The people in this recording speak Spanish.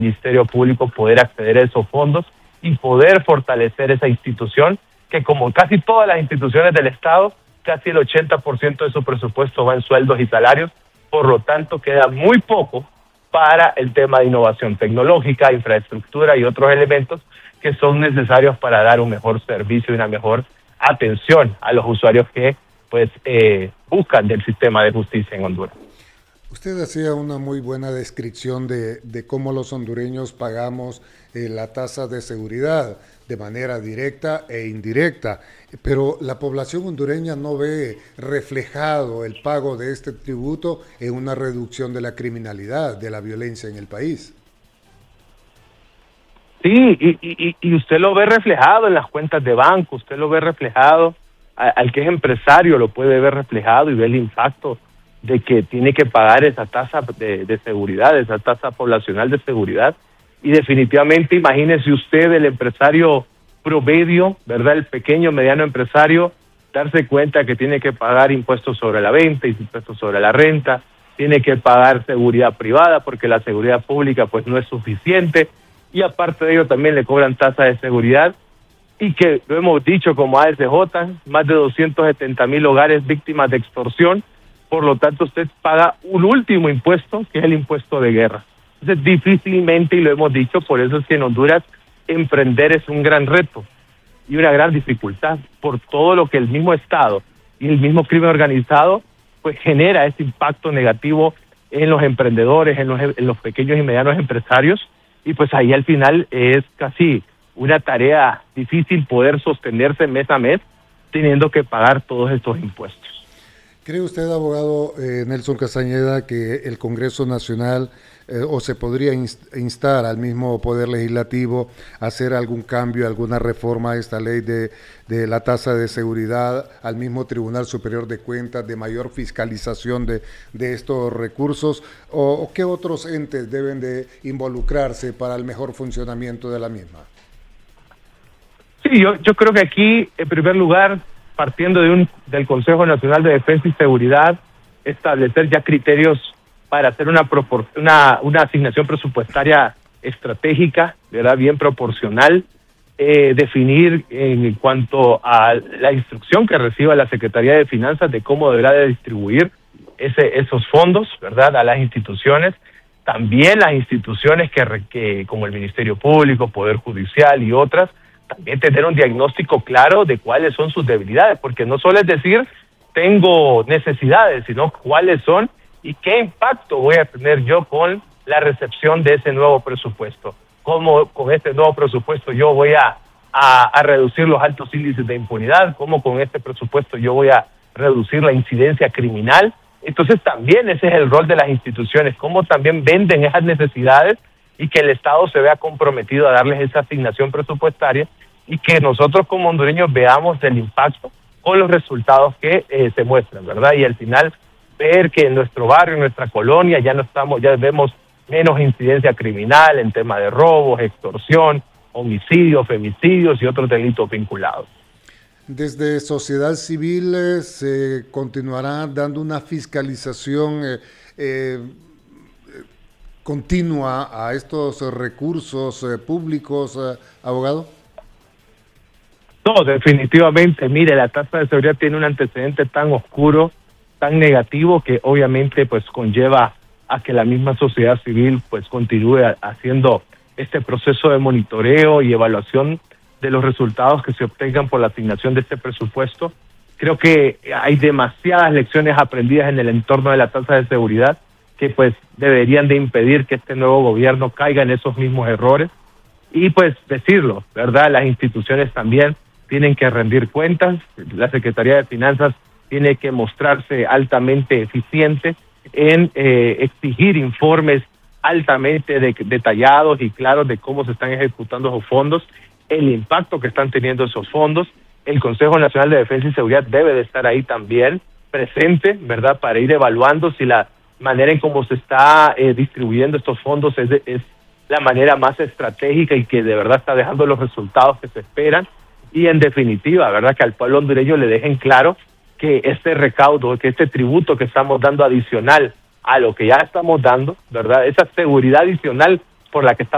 Ministerio Público poder acceder a esos fondos y poder fortalecer esa institución que, como casi todas las instituciones del Estado, casi el 80% de su presupuesto va en sueldos y salarios. Por lo tanto, queda muy poco para el tema de innovación tecnológica, infraestructura y otros elementos que son necesarios para dar un mejor servicio y una mejor atención a los usuarios que buscan del sistema de justicia en Honduras. Usted hacía una muy buena descripción de cómo los hondureños pagamos la tasa de seguridad de manera directa e indirecta, pero la población hondureña no ve reflejado el pago de este tributo en una reducción de la criminalidad, de la violencia en el país. Sí, y usted lo ve reflejado en las cuentas de banco, usted lo ve reflejado, al que es empresario lo puede ver reflejado y ve el impacto de que tiene que pagar esa tasa de seguridad, esa tasa poblacional de seguridad. Y definitivamente, imagínese usted, el empresario promedio, ¿verdad? El pequeño, mediano empresario, darse cuenta que tiene que pagar impuestos sobre la venta, impuestos sobre la renta, tiene que pagar seguridad privada porque la seguridad pública pues no es suficiente, y aparte de ello también le cobran tasa de seguridad, y que lo hemos dicho como ASJ, más de 270,000 hogares víctimas de extorsión. Por lo tanto, usted paga un último impuesto, que es el impuesto de guerra. Entonces, difícilmente, y lo hemos dicho, por eso es que en Honduras emprender es un gran reto y una gran dificultad, por todo lo que el mismo Estado y el mismo crimen organizado pues genera ese impacto negativo en los emprendedores, en los pequeños y medianos empresarios, y pues ahí al final es casi una tarea difícil poder sostenerse mes a mes teniendo que pagar todos estos impuestos. ¿Cree usted, abogado Nelson Castañeda, que el Congreso Nacional o se podría instar al mismo Poder Legislativo a hacer algún cambio, alguna reforma a esta ley de la tasa de seguridad, al mismo Tribunal Superior de Cuentas, de mayor fiscalización de estos recursos? ¿O qué otros entes deben de involucrarse para el mejor funcionamiento de la misma? Sí, yo creo que aquí, en primer lugar, partiendo del Consejo Nacional de Defensa y Seguridad, establecer ya criterios para hacer una asignación presupuestaria estratégica, ¿verdad? Bien proporcional, definir en cuanto a la instrucción que reciba la Secretaría de Finanzas de cómo deberá de distribuir esos fondos, ¿verdad?, a las instituciones. También las instituciones que como el Ministerio Público, Poder Judicial y otras, también tener un diagnóstico claro de cuáles son sus debilidades, porque no solo es decir tengo necesidades, sino cuáles son y qué impacto voy a tener yo con la recepción de ese nuevo presupuesto. Cómo con este nuevo presupuesto yo voy a reducir los altos índices de impunidad, cómo con este presupuesto yo voy a reducir la incidencia criminal. Entonces también ese es el rol de las instituciones, cómo también venden esas necesidades y que el Estado se vea comprometido a darles esa asignación presupuestaria y que nosotros como hondureños veamos el impacto con los resultados que se muestran, ¿verdad? Y al final ver que en nuestro barrio, en nuestra colonia, ya vemos menos incidencia criminal en tema de robos, extorsión, homicidios, femicidios y otros delitos vinculados. Desde sociedad civil se continuará dando una fiscalización continua a estos recursos públicos, abogado. No, definitivamente, mire, la tasa de seguridad tiene un antecedente tan oscuro, tan negativo, que obviamente pues conlleva a que la misma sociedad civil pues continúe haciendo este proceso de monitoreo y evaluación de los resultados que se obtengan por la asignación de este presupuesto. Creo que hay demasiadas lecciones aprendidas en el entorno de la tasa de seguridad que pues deberían de impedir que este nuevo gobierno caiga en esos mismos errores. Y pues decirlo, ¿verdad? Las instituciones también tienen que rendir cuentas, la Secretaría de Finanzas tiene que mostrarse altamente eficiente en exigir informes altamente detallados y claros de cómo se están ejecutando esos fondos, el impacto que están teniendo esos fondos. El Consejo Nacional de Defensa y Seguridad debe de estar ahí también presente, ¿verdad?, para ir evaluando si la manera en cómo se está distribuyendo estos fondos es la manera más estratégica y que de verdad está dejando los resultados que se esperan. Y en definitiva, ¿verdad?, que al pueblo hondureño le dejen claro que este recaudo, que este tributo que estamos dando adicional a lo que ya estamos dando, ¿verdad?, esa seguridad adicional por la que estamos